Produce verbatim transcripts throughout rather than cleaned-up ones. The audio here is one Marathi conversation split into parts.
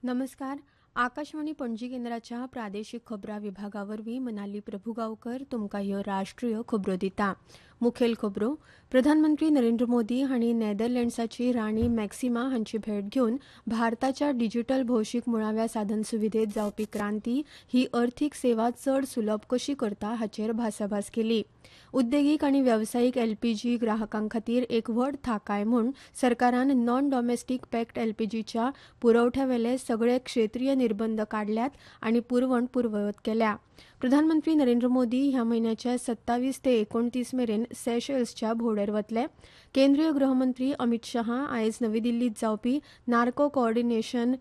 नमस्कार. आकाशवाणी पणजी केंद्राच्या प्रादेशिक खबरां विभागावरवीं मनाली प्रभुगांवकर तुमकां ह्यो राष्ट्रीय खबरो दिता. मुखेल खबरो. प्रधानमंत्री नरेंद्र मोदी हांणी नेदरलँड्साची राणी मॅक्सिमा हांची भेट घेवन भारताच्या डिजिटल भौशीक मुळाव्या साधन सुविधेत जावपी क्रांती ही अर्थीक सेवा चड सुलभ कशी करता हाचेर भासाभास केली. उद्देगीक आनी वेवसायीक एलपीजी ग्राहकां खातीर एक व्हड थाकाय म्हूण सरकारान नॉन डॉमेस्टीक पॅक्ड एलपीजीच्या पुरवठ्यावेले सगळे क्षेत्रीय निर्बंध काडल्यात आनी पुरवण पूर्ववत केल्या. प्रधानमंत्री नरेंद्र मोदी ह्या म्हयन्याच्या सत्तावीस ते एकोणतीस मेरेन सेशेल्सच्या भोंवडेर वतले. केंद्रीय गृहमंत्री अमित शहा आयज नवी दिल्लीत जावपी नार्को कोऑर्डिनेशन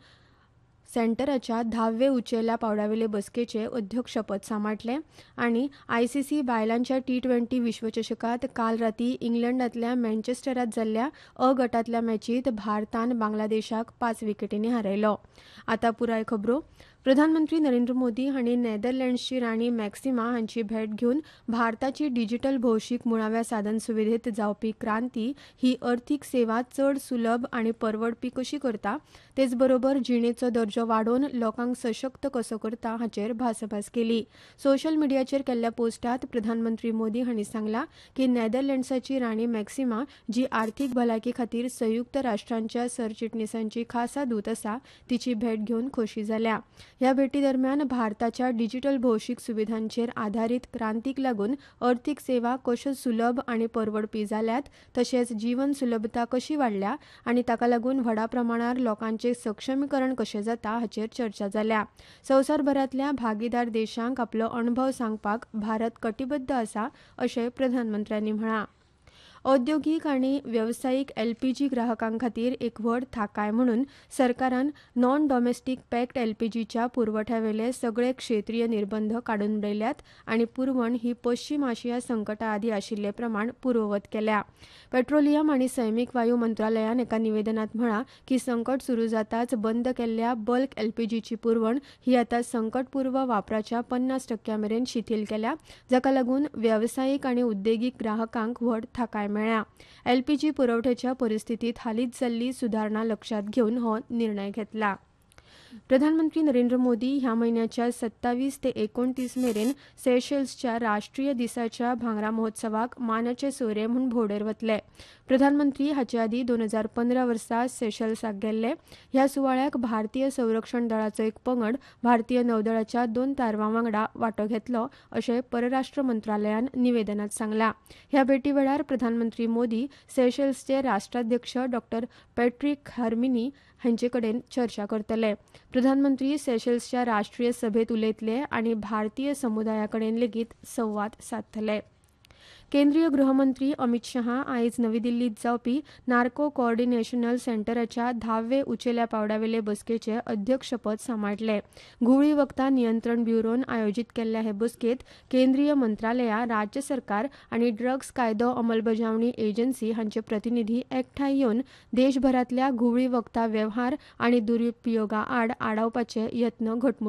सेंटराच्या धावे उंचेल्या पावड्यावेले बसकेचे अध्यक्षपद सांबाळटले आनी आयसीसी बायलांच्या टी ट्वेंटी विश्वचषकात काल रातीं इंग्लंडांतल्या मँचेस्टरांत जाल्ल्या अ गटांतल्या मॅचींत भारतान बांगलादेशाक पांच विकेटींनी हारयलो. आतां पुराय खबरो. प्रधानमंत्री नरेंद्र मोदी हांणी नेदरलँड्सची राणी मॅक्सिमा हांची भेट घेवन भारताची डिजिटल भौशीक मुळाव्या साधन सुविधेत जावपी क्रांती ही अर्थीक सेवा चड सुलभ आनी परवडपी कशी करता तेच बरोबर जिणेचो दर्जो वाडोवन लोकांक सशक्त कसो करता हाचेर भासाभास केली. सोशल मिडियाचेर केल्ल्या पोस्टांत प्रधानमंत्री मोदी हांणी सांगलां की नेदरलँड्साची राणी मॅक्सिमा जी आर्थीक भलायकी खातीर संयुक्त राष्ट्रांच्या सरचिटणीसांची खासा दूत आसा तिची भेट घेवन खोशी जाल्या. ह्या भेटी दरम्यान भारताच्या डिजिटल भौशीक सुविधांचेर आधारीत क्रांतीक लागून अर्थीक सेवा कश्यो सुलभ आनी परवडपी जाल्यात तशेंच जीवन सुलभता कशी वाडल्या आनी ताका लागून व्हडा प्रमाणार लोकांचें सक्षमीकरण कशें जाता हाचेर चर्चा जाल्या. संवसारभरांतल्या भागीदार देशांक आपलो अणभव सांगपाक भारत कटिबद्ध आसा अशें प्रधानमंत्र्यांनी म्हळां. औद्योगीक आनी वेवसायीक एलपीजी ग्राहकां खातीर एक व्हड थाकाय म्हणून सरकारान नॉन डॉमेस्टीक पॅक्ड एलपीजीच्या पुरवठ्यावेले सगळे क्षेत्रीय निर्बंध काडून उडयल्यात आनी पुरवण ही पश्चीम आशिया संकटा आदी आशिल्ले प्रमाण पूर्ववत केल्या. पेट्रोलियम आनी सैमीक वायू मंत्रालयान एका निवेदनांत म्हळां की संकट सुरू जाताच बंद केल्ल्या बल्क एलपीजीची पुरवण ही आतां संकटपूर्व वापराच्या पन्नास टक्क्या मेरेन शिथील केल्या, जाका लागून वेवसायीक आनी उद्देगीक ग्राहकांक व्हड थाकाय मेळ्ळ्या. एलपीजी पुरवठ्याच्या परिस्थितीत हालींच जाल्ली सुदारणा लक्षात घेवन हो निर्णय घेतला. प्रधानमंत्री नरेंद्र मोदी ह्या म्हयन्याच्या सत्तावीस ते एकोणतीस मेरेन सेशेल्सच्या राष्ट्रीय दिसाच्या भांगरा महोत्सवाक मानाचे सोयरे म्हूण भोंवडेर वतले. प्रधानमंत्री हाचे आदीं दोन हजार पंदरा वर्सा सेशेल्साक गेल्ले. ह्या सुवाळ्याक भारतीय संरक्षण दळाचो एक पंगड भारतीय नौदळाच्या दोन तारवां वांगडा वांटो घेतलो अशें परराष्ट्र मंत्रालयान निवेदनांत सांगलां. ह्या भेटी वेळार प्रधानमंत्री मोदी सेशेल्सचे राष्ट्राध्यक्ष डॉ पॅट्रिक हॅर्मिनी हांचे कडेन चर्चा करतले. प्रधानमंत्री सेशेल्सच्या राष्ट्रीय सभेत उलयतले आनी भारतीय समुदाया कडेन लेगीत संवाद सादतले. केंद्रीय गृहमंत्री अमित शहा आयज नवी दिल्लीत जावपी नार्को कोऑर्डिनेशन सेंटराच्या धावे उंचेल्या पावड्यावेले बसकेचे अध्यक्षपद सांबाळटले. घुवळी वखदां नियंत्रण ब्युरोन आयोजीत केल्ल्या हे बसकेत केंद्रीय मंत्रालयां, राज्य सरकार आनी ड्रग्स कायदो अंमलबजावणी एजन्सी हांचे प्रतिनिधी एकठांय येवन देशभरांतल्या घुवळी वखदां वेव्हार आनी दुरुपयोगा आड आडावपाचे यत्न घटमूट